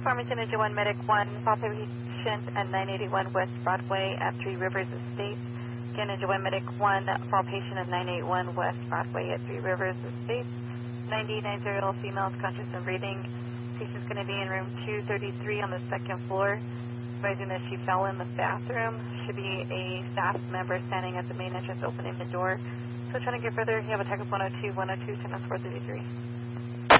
Farmington Engine 1 Medic 1, fall patient at 981 West Broadway at Three Rivers Estates. Again, Engine 1 Medic 1, fall patient at 981 West Broadway at Three Rivers Estates. 9090 female is conscious and breathing. Patient's going to be in room 233 on the second floor. Advising that she fell in the bathroom. Should be a staff member standing at the main entrance opening the door. So trying to get further, you have a tech of 102, 102, 10 433.